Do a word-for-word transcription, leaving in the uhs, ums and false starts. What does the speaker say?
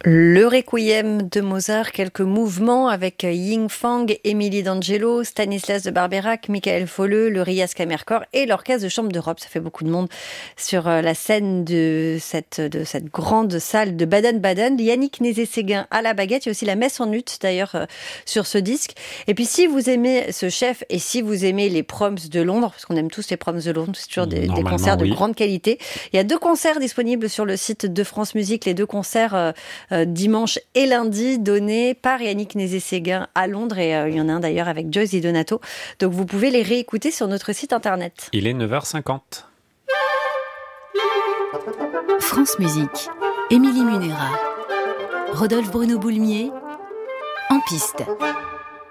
Le Requiem de Mozart, quelques mouvements avec Ying Fang, Émilie D'Angelo, Stanislas de Barbeyrac, Michael Folleux, le Rias Kammerchor et l'Orchestre de Chambre d'Europe. Ça fait beaucoup de monde sur la scène de cette, de cette grande salle de Baden-Baden. Yannick Nézet-Séguin à la baguette. Il y a aussi la messe en ut d'ailleurs sur ce disque. Et puis si vous aimez ce chef et si vous aimez les proms de Londres, parce qu'on aime tous les proms de Londres, c'est toujours des, des concerts de oui. grande qualité. Il y a deux concerts disponibles sur le site de France Musique, les deux concerts euh, dimanche et lundi, donné par Yannick Nézet-Séguin à Londres. Et euh, il y en a un d'ailleurs avec Joyce Di Donato. Donc vous pouvez les réécouter sur notre site internet. Il est neuf heures cinquante. France Musique, Émilie Munera, Rodolphe Bruno Boulmier, en piste.